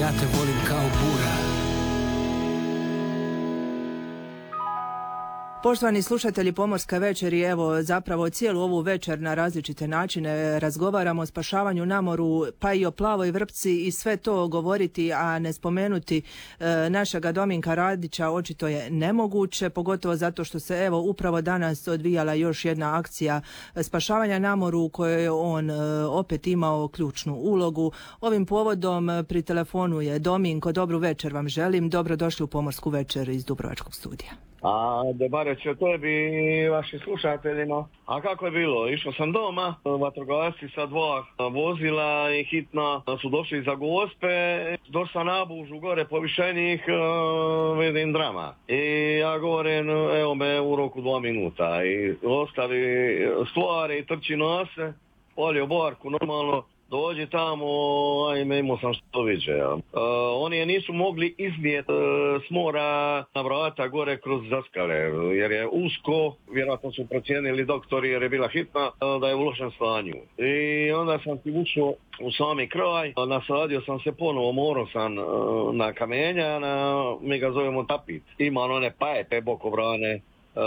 ja te volim kao bura. Poštovani slušatelji Pomorske večeri, evo zapravo cijelu ovu večer na različite načine razgovaramo o spašavanju na moru, pa i o plavoj vrpci i sve to govoriti, a ne spomenuti našega Dominka Radića očito je nemoguće, pogotovo zato što se evo upravo danas odvijala još jedna akcija spašavanja na moru u kojoj je on opet imao ključnu ulogu. Ovim povodom pri telefonu je Dominko, dobru večer vam želim, dobrodošli u Pomorsku večer iz Dubrovačkog studija. Dobar večer tebi i vašim slušateljima. A kako je bilo? Išao sam doma, vatrogasci sa 2 vozila i hitno su došli za Gospe. Došao sam na Bužu gore povišenih, vidim drama. I ja govorim, evo me u roku 2 minuta. I ostali stvari, trči nose, polio barku normalno. Dođi tamo, ajme, imao sam što viđe. Oni je nisu mogli iznijeti s mora na vrata gore kroz zaskale, jer je usko, vjerojatno su procijenili doktori jer je bila hitna, da je u lošem stanju. I onda sam ti ušao u sami kraj, nasadio sam se ponovo, morao sam na kamenja, mi ga zovemo tapit. Ima one pajepe bokobrane,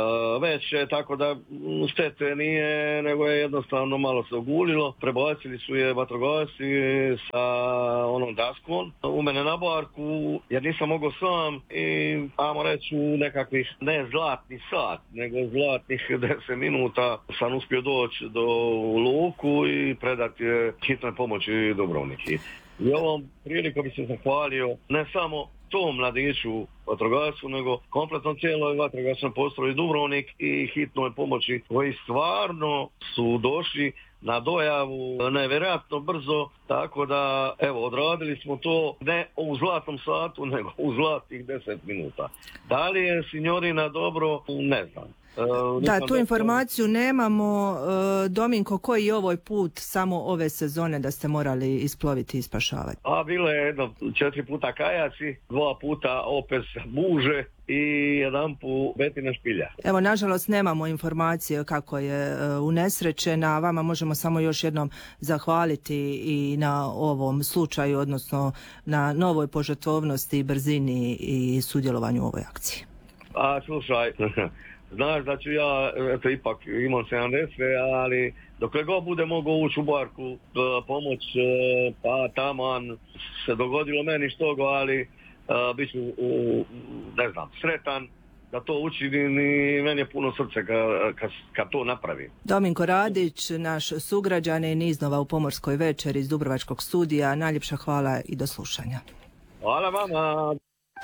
već tako da štete nije, nego je jednostavno malo se ogulilo. Prebacili su je vatrogasci sa onom daskom u mene na barku, jer nisam mogao sam i ajmo reći u nekakvih, ne zlatni sat, nego zlatnih 10 minuta sam uspio doći do luku i predati hitnoj pomoći Dubrovniki. I ovom prilikom bi se zahvalio ne samo tom mladiću vatrogascu, nego kompletno cijeloj vatrogasnoj postrojbi Dubrovnik i hitnoj pomoći koji stvarno su došli na dojavu nevjerojatno brzo, tako da evo odradili smo to ne u zlatnom satu, nego u zlatnih 10 minuta. Da li je signorina dobro, ne znam. Da, tu informaciju nemamo. Dominko, koji je ovaj put samo ove sezone da ste morali isploviti i spašavati? Bilo je 4 puta kajaci, 2 puta opet buže i 1 put betina špilja. Evo, nažalost nemamo informacije kako je unesrećena, a vama možemo samo još jednom zahvaliti i na ovom slučaju, odnosno na novoj požrtvovnosti, brzini i sudjelovanju u ovoj akciji. Slušaj, znaš da ću ja, eto ipak imam 70, ali dokle god bude mogao ući u barku pomoć, pa taman se dogodilo meni štogo, ali bit ću, ne znam, sretan da to učinim i meni je puno srce kad to napravim. Dominko Radić, naš sugrađanin iznova u Pomorskoj večeri iz Dubrovačkog studija, najljepša hvala i do slušanja. Hvala vama.